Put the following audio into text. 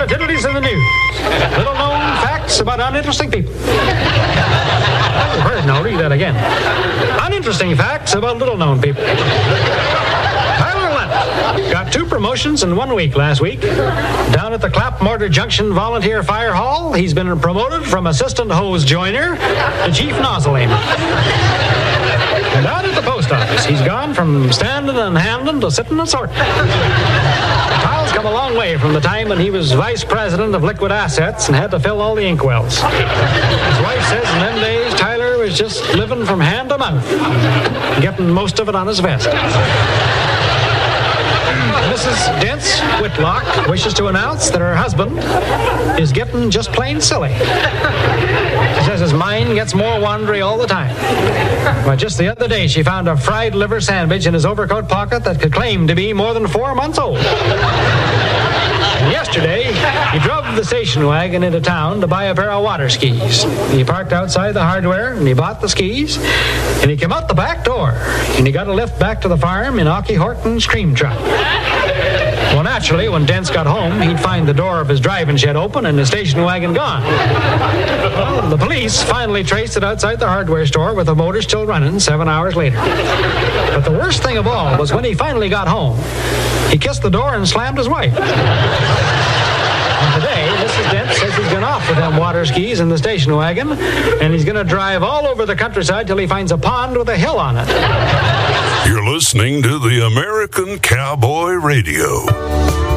Tyler Tiddledies in the news. Little known facts about uninteresting people. No, read that again. Uninteresting facts about little known people. Tyler Lent got 2 promotions in 1 week last week. Down at the Clapmortar Junction Volunteer Fire Hall, he's been promoted from assistant hose joiner to chief nozzle aimer. And out at the post office, he's gone from standing and handling to sitting and sorting. Kyle's come a long way from the time when he was vice president of liquid assets and had to fill all the inkwells. His wife says in them days, Tyler was just living from hand to mouth, getting most of it on his vest. Mrs. Dents Whitlock wishes to announce that her husband is getting just plain silly. She says his mind gets more wandery all the time. But just the other day, she found a fried liver sandwich in his overcoat pocket that could claim to be more than 4 months old. And yesterday, he drove the station wagon into town to buy a pair of water skis. He parked outside the hardware, and he bought the skis, and he came out the back door, and he got a lift back to the farm in Aukie Horton's cream truck. Well, naturally, when Dents got home, he'd find the door of his driving shed open and the station wagon gone. Well, the police finally traced it outside the hardware store with the motor still running 7 hours later. But the worst thing of all was when he finally got home, he kissed the door and slammed his wife. And today, Mrs. Dent says he's gone off with them water skis in the station wagon, and he's going to drive all over the countryside till he finds a pond with a hill on it. You're listening to the American Cowboy Radio.